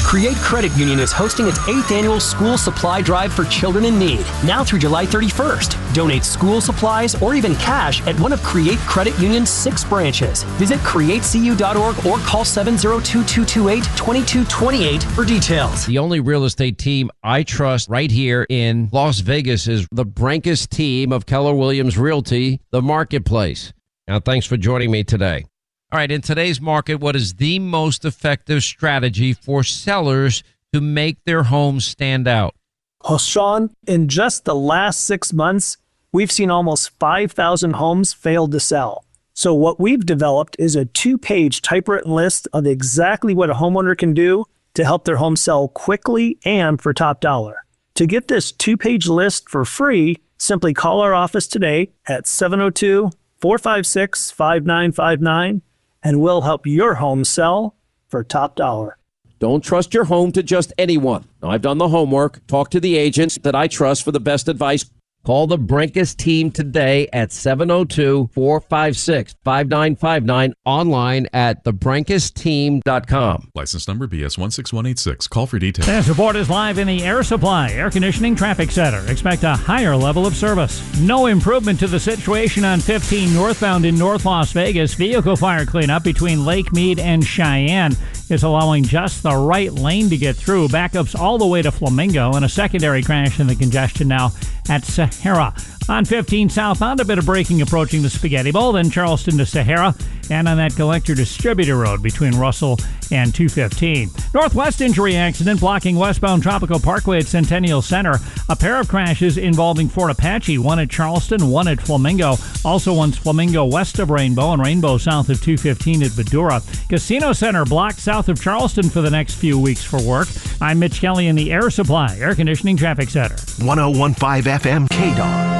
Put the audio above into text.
Create Credit Union is hosting its 8th annual school supply drive for children in need, now through July 31st. Donate school supplies or even cash at one of Create Credit Union's 6 branches. Visit createcu.org or call 702-228-2228 for details. The only real estate team I trust right here in Las Vegas is the Brenkus team of Keller Williams Realty, the Marketplace. Now, thanks for joining me today. All right, in today's market, what is the most effective strategy for sellers to make their homes stand out? Well, Sean, in just the last 6 months, we've seen almost 5,000 homes fail to sell. So what we've developed is a 2-page typewritten list of exactly what a homeowner can do to help their home sell quickly and for top dollar. To get this 2-page list for free, simply call our office today at 702-456-5959, and we'll help your home sell for top dollar. Don't trust your home to just anyone. I've done the homework. Talk to the agents that I trust for the best advice. Call the Brenkus team today at 702-456-5959, online at thebrenkusteam.com. License number BS 16186. Call for details. This report is live in the Air Supply Air Conditioning Traffic Center. Expect a higher level of service. No improvement to the situation on 15 northbound in North Las Vegas. Vehicle fire cleanup between Lake Mead and Cheyenne is allowing just the right lane to get through. Backups all the way to Flamingo, and a secondary crash in the congestion now at Sahara. On 15 southbound, a bit of braking approaching the Spaghetti Bowl, then Charleston to Sahara, and on that Collector Distributor Road between Russell and 215. Northwest injury accident blocking westbound Tropical Parkway at Centennial Center. A pair of crashes involving Fort Apache, one at Charleston, one at Flamingo. Also one's Flamingo west of Rainbow and Rainbow south of 215 at Badura. Casino Center blocked south of Charleston for the next few weeks for work. I'm Mitch Kelly in the Air Supply Air Conditioning Traffic Center. 101.5 FM KDON.